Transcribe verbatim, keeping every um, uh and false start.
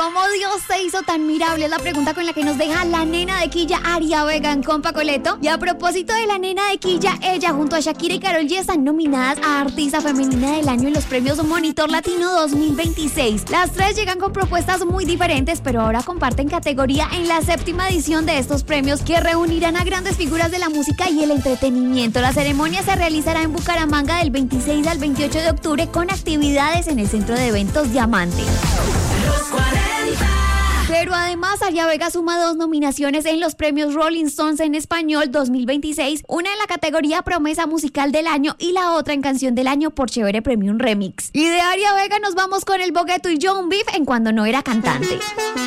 ¿Cómo Dios se hizo tan mirable? Es la pregunta con la que nos deja la nena de Quilla, Aria Vega, en Compa Coleto. Y a propósito de la nena de Quilla, ella junto a Shakira y Karol G están nominadas a Artista Femenina del Año en los premios Monitor Latino dos mil veintiséis. Las tres llegan con propuestas muy diferentes, pero ahora comparten categoría en la séptima edición de estos premios que reunirán a grandes figuras de la música y el entretenimiento. La ceremonia se realizará en Bucaramanga del veintiséis al veintiocho de octubre con actividades en el Centro de Eventos Diamante. Pero además, Aria Vega suma dos nominaciones en los premios Rolling Stones en español dos mil veintiséis, una en la categoría Promesa Musical del Año y la otra en Canción del Año por Chévere Premium Remix. Y de Aria Vega nos vamos con El Bogueto y John Beef en Cuando no era cantante.